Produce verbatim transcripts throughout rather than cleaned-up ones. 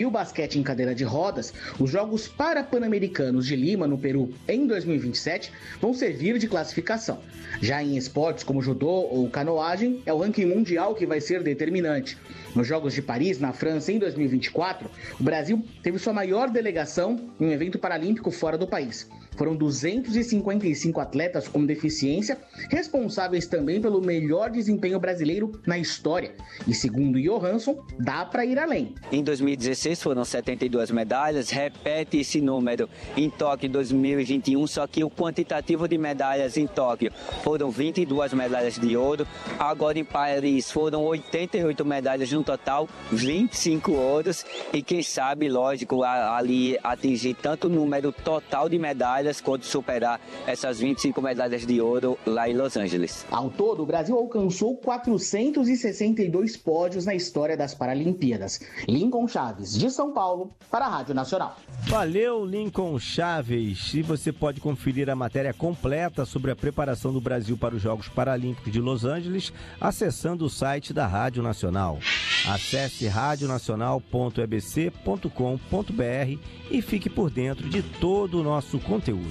o basquete em cadeira de rodas, os Jogos Parapan-Americanos de Lima, no Peru, em dois mil e vinte e sete, vão servir de classificação. Já em esportes como judô ou canoagem, é o ranking mundial que vai ser determinante. Nos Jogos de Paris, na França, em dois mil e vinte e quatro, o Brasil teve sua maior delegação em um evento paralímpico fora do país. Foram duzentos e cinquenta e cinco atletas com deficiência, responsáveis também pelo melhor desempenho brasileiro na história. E segundo Johansson, dá para ir além. Em dois mil e dezesseis foram setenta e duas medalhas, repete esse número em Tóquio em dois mil e vinte e um, só que o quantitativo de medalhas em Tóquio foram vinte e duas medalhas de ouro, agora em Paris foram oitenta e oito medalhas no total, vinte e cinco ouros, e quem sabe, lógico, ali atingir tanto o número total de medalhas quanto superar essas vinte e cinco medalhas de ouro lá em Los Angeles. Ao todo, o Brasil alcançou quatrocentos e sessenta e dois pódios na história das Paralimpíadas. Lincoln Chaves, de São Paulo, para a Rádio Nacional. Valeu, Lincoln Chaves. E você pode conferir a matéria completa sobre a preparação do Brasil para os Jogos Paralímpicos de Los Angeles acessando o site da Rádio Nacional. Acesse rádio nacional ponto e b c ponto com ponto b r e fique por dentro de todo o nosso conteúdo.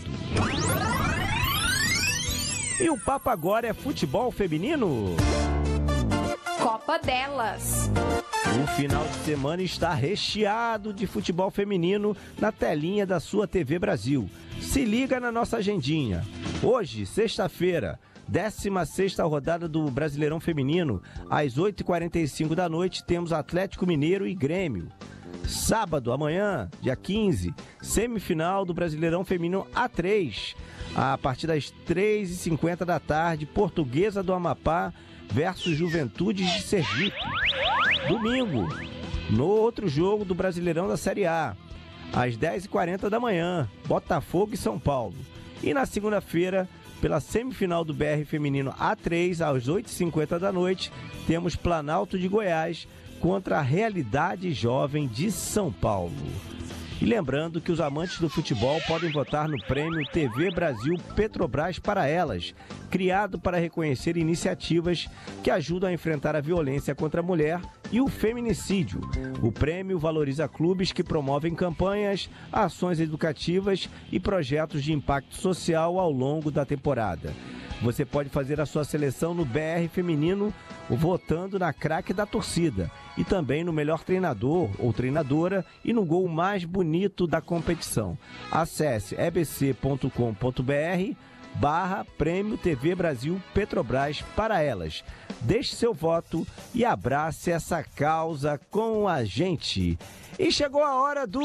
E o papo agora é futebol feminino. Copa delas. O final de semana está recheado de futebol feminino na telinha da sua T V Brasil. Se liga na nossa agendinha. Hoje, sexta-feira, décima sexta rodada do Brasileirão Feminino, às oito e quarenta e cinco da noite, temos Atlético Mineiro e Grêmio. Sábado, amanhã, dia quinze, semifinal do Brasileirão Feminino A três, a partir das três e cinquenta da tarde, Portuguesa do Amapá versus Juventude de Sergipe. Domingo, no outro jogo do Brasileirão da Série A, às dez e quarenta da manhã, Botafogo e São Paulo. E na segunda-feira, pela semifinal do B R Feminino A três, às oito e cinquenta da noite, temos Planalto de Goiás contra a Realidade Jovem de São Paulo. E lembrando que os amantes do futebol podem votar no prêmio T V Brasil Petrobras para Elas, criado para reconhecer iniciativas que ajudam a enfrentar a violência contra a mulher e o feminicídio. O prêmio valoriza clubes que promovem campanhas, ações educativas e projetos de impacto social ao longo da temporada. Você pode fazer a sua seleção no B R Feminino votando na craque da torcida e também no melhor treinador ou treinadora e no gol mais bonito da competição. Acesse e b c ponto com ponto b r barra Prêmio T V Brasil Petrobras para Elas. Deixe seu voto e abrace essa causa com a gente. E chegou a hora do...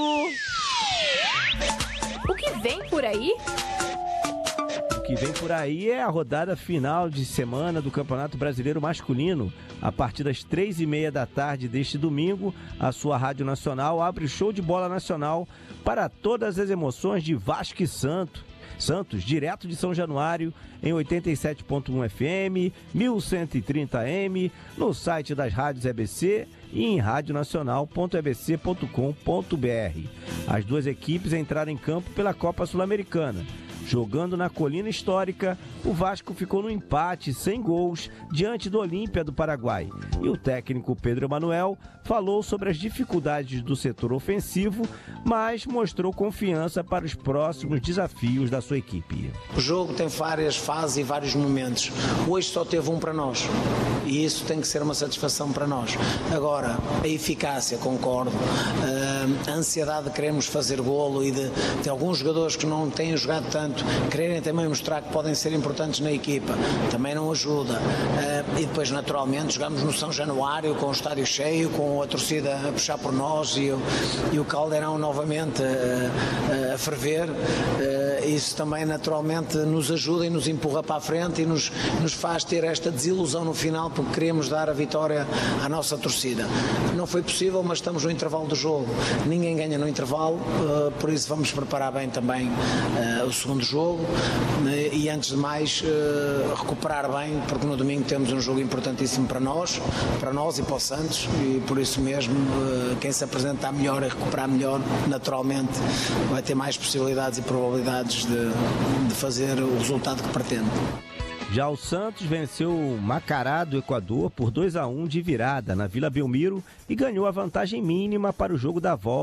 O que vem por aí? O que vem por aí é a rodada final de semana do Campeonato Brasileiro Masculino. A partir das três e meia da tarde deste domingo, a sua Rádio Nacional abre o show de bola nacional para todas as emoções de Vasco e Santos. Santos, direto de São Januário, em oitenta e sete ponto um F M, mil cento e trinta A M, no site das rádios E B C e em rádio nacional ponto e b c ponto com ponto b r. As duas equipes entraram em campo pela Copa Sul-Americana. Jogando na Colina Histórica, o Vasco ficou no empate, sem gols, diante do Olímpia do Paraguai. E o técnico Pedro Emanuel falou sobre as dificuldades do setor ofensivo, mas mostrou confiança para os próximos desafios da sua equipe. O jogo tem várias fases e vários momentos. Hoje só teve um para nós. E isso tem que ser uma satisfação para nós. Agora, a eficácia, concordo. A ansiedade de queremos fazer golo e de, de alguns jogadores que não têm jogado tanto quererem também mostrar que podem ser importantes na equipa, também não ajuda. Uh, e depois, naturalmente, jogamos no São Januário com o estádio cheio, com a torcida a puxar por nós e o, e o caldeirão novamente uh, uh, a ferver. Uh, isso também, naturalmente, nos ajuda e nos empurra para a frente e nos, nos faz ter esta desilusão no final, porque queremos dar a vitória à nossa torcida. Não foi possível, mas estamos no intervalo do jogo. Ninguém ganha no intervalo, uh, por isso vamos preparar bem também uh, o segundo jogo e antes de mais uh, recuperar bem, porque no domingo temos um jogo importantíssimo para nós, para nós e para o Santos, e por isso mesmo uh, quem se apresentar melhor e recuperar melhor, naturalmente vai ter mais possibilidades e probabilidades de, de fazer o resultado que pretende. Já o Santos venceu o Macará do Equador por dois a um de virada na Vila Belmiro e ganhou a vantagem mínima para o jogo da volta